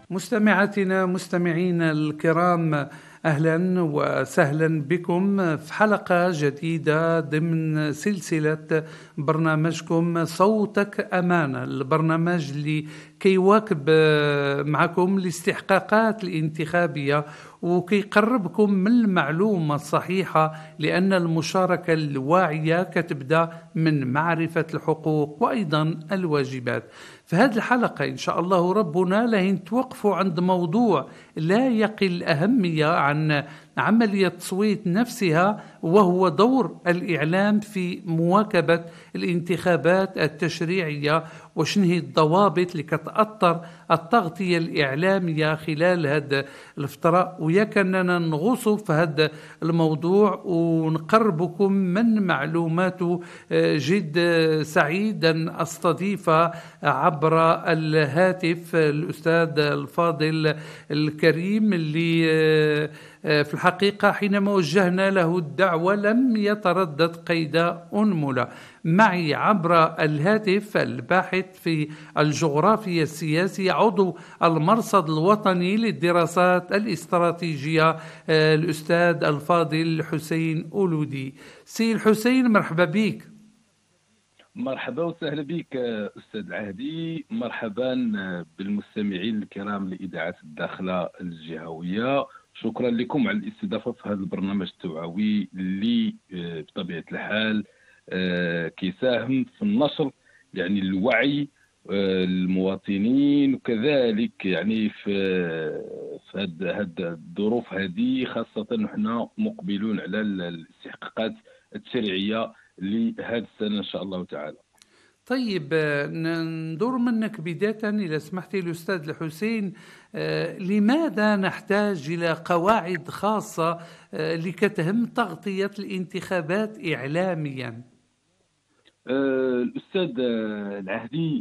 مستمعاتنا مستمعينا الكرام، أهلا وسهلا بكم في حلقة جديدة ضمن سلسلة برنامجكم صوتك أمانة، البرنامج اللي كيواكب معكم الاستحقاقات الانتخابية وكيقربكم من المعلومة الصحيحة، لأن المشاركة الواعية كتبدأ من معرفة الحقوق وأيضا الواجبات. في هذه الحلقة إن شاء الله ربنا لين توقفوا عند موضوع لا يقل أهمية عن عملية التصويت نفسها، وهو دور الإعلام في مواكبة الانتخابات التشريعية، وشنو هي الضوابط اللي كتأثر التغطية الإعلامية خلال هذا الفترة. وياك أننا نغوصوا في هذا الموضوع ونقربكم من معلوماته. جد سعيد أن أستضيف عبر الهاتف الأستاذ الفاضل الكريم اللي في الحقيقة حينما وجهنا له الدعوة لم يتردد قيد أنملة. معي عبر الهاتف الباحث في الجغرافيا السياسية، عضو المرصد الوطني للدراسات الاستراتيجية، الأستاذ الفاضل حسين أولودي. سي الحسين، مرحبا بك. مرحبا وسهلا بك أستاذ العهدي، مرحبا بالمستمعين الكرام لإذاعة الداخلة الجهوية. شكرا لكم على الاستضافة في هذا البرنامج التوعوي اللي بطبيعة الحال كيساهم في النشر يعني الوعي المواطنين، وكذلك يعني في هذه الظروف هذه، خاصة نحن مقبلون على الاستحقاقات التشريعية لهذه السنة إن شاء الله تعالى. طيب، ندور منك بداية إذا سمحت لي الأستاذ الحسين، لماذا نحتاج إلى قواعد خاصة لكتهم تغطية الانتخابات إعلاميا؟ الأستاذ العهدي،